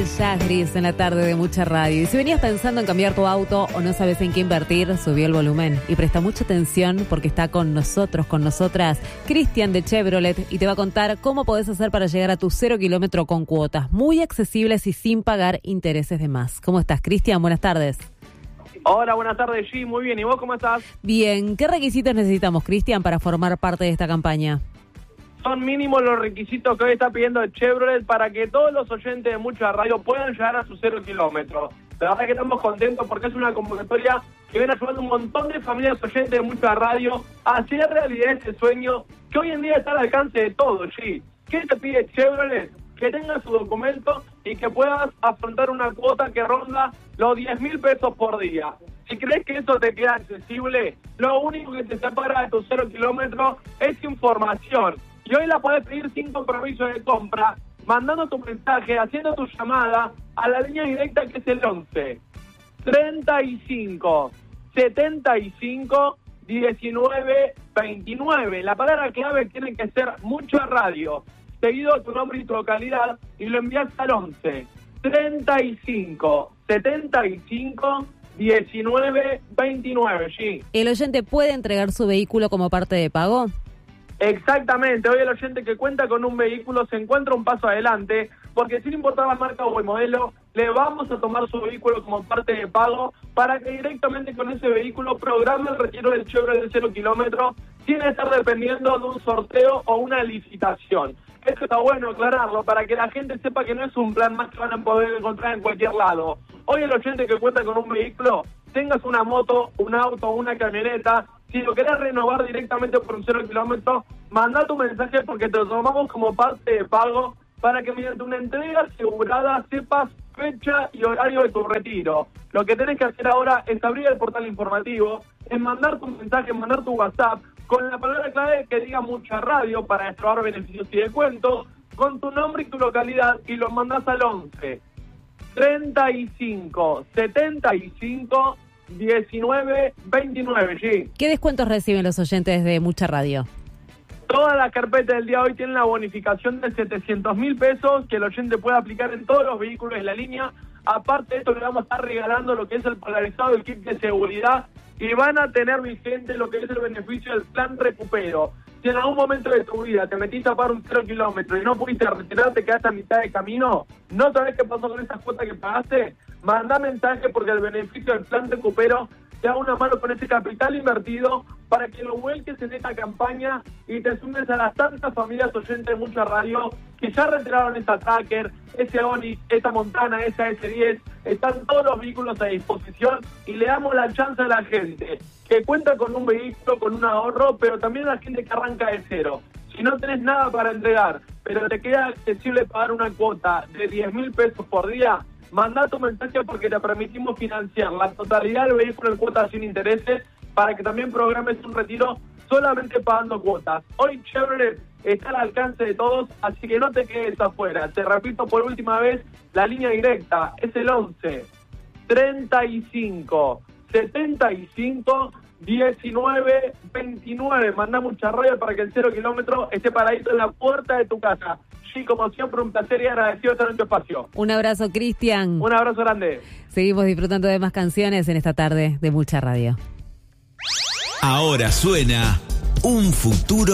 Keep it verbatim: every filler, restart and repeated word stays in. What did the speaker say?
Ya es gris en la tarde de Mucha Radio. Y si venías pensando en cambiar tu auto o no sabes en qué invertir, subí el volumen y presta mucha atención porque está con nosotros, con nosotras, Cristian de Chevrolet, y te va a contar cómo podés hacer para llegar a tu cero kilómetro con cuotas muy accesibles y sin pagar intereses de más. ¿Cómo estás, Cristian? Buenas tardes. Hola, buenas tardes, G. Muy bien. ¿Y vos cómo estás? Bien. ¿Qué requisitos necesitamos, Cristian, para formar parte de esta campaña? Son mínimos los requisitos que hoy está pidiendo Chevrolet para que todos los oyentes de Mucha Radio puedan llegar a sus cero kilómetros. La verdad que estamos contentos porque es una convocatoria que viene ayudando a un montón de familias oyentes de Mucha Radio a hacer realidad ese sueño que hoy en día está al alcance de todos, G. ¿Qué te pide Chevrolet? Que tengas su documento y que puedas afrontar una cuota que ronda los diez mil pesos por día. Si crees que eso te queda accesible, lo único que te separa de tus cero kilómetros es información. Y hoy la podés pedir sin compromiso de compra, mandando tu mensaje, haciendo tu llamada a la línea directa que es el once, treinta y cinco, setenta y cinco, diecinueve, veintinueve. La palabra clave tiene que ser Mucha Radio, seguido tu nombre y tu localidad, y lo envías al once, treinta y cinco, setenta y cinco, diecinueve, veintinueve. ¿Sí? ¿El oyente puede entregar su vehículo como parte de pago? Exactamente, hoy el oyente que cuenta con un vehículo se encuentra un paso adelante, porque sin importar la marca o el modelo, le vamos a tomar su vehículo como parte de pago para que directamente con ese vehículo programe el retiro del Chevrolet de cero kilómetros sin estar dependiendo de un sorteo o una licitación. Esto está bueno aclararlo para que la gente sepa que no es un plan más que van a poder encontrar en cualquier lado. Hoy el oyente que cuenta con un vehículo, tengas una moto, un auto o una camioneta, si lo querés renovar directamente por un cero kilómetro, manda tu mensaje porque te lo tomamos como parte de pago para que mediante una entrega asegurada sepas fecha y horario de tu retiro. Lo que tenés que hacer ahora es abrir el portal informativo, es mandar tu mensaje, mandar tu WhatsApp con la palabra clave que diga Mucha Radio para extraer beneficios y descuentos, con tu nombre y tu localidad, y lo mandás al once, treinta y cinco, setenta y cinco, diecinueve, veintinueve, ¿sí? ¿Qué descuentos reciben los oyentes de Mucha Radio? Toda la carpeta del día de hoy tiene la bonificación de setecientos mil pesos que el oyente puede aplicar en todos los vehículos de la línea. Aparte de esto, le vamos a estar regalando lo que es el polarizado del kit de seguridad y van a tener vigente lo que es el beneficio del plan recupero. Si en algún momento de tu vida te metiste a pagar un cero kilómetro y no pudiste retirarte, quedaste a mitad de camino, ¿no sabés qué pasó con esas cuotas que pagaste? Manda mensaje porque el beneficio del plan recupero te da una mano con ese capital invertido para que lo vuelques en esta campaña y te sumes a las tantas familias oyentes de Mucha Radio que ya retiraron esta Tracker, ese Onix, esta Montana, esa ese diez. Están todos los vehículos a disposición y le damos la chance a la gente que cuenta con un vehículo, con un ahorro, pero también a la gente que arranca de cero. Si no tenés nada para entregar, pero te queda accesible pagar una cuota de diez mil pesos por día, mandá tu mensaje porque te permitimos financiar la totalidad del vehículo en cuotas sin intereses para que también programes un retiro solamente pagando cuotas. Hoy Chevrolet está al alcance de todos, así que no te quedes afuera. Te repito por última vez, la línea directa es el once, treinta y cinco, setenta y cinco, diecinueve, veintinueve. Mandá Mucha Radio para que el cero kilómetro esté paradito en la puerta de tu casa. Sí, como siempre, un placer y agradecido estar en tu espacio. Un abrazo, Cristian. Un abrazo grande. Seguimos disfrutando de más canciones en esta tarde de Mucha Radio. Ahora suena Un Futuro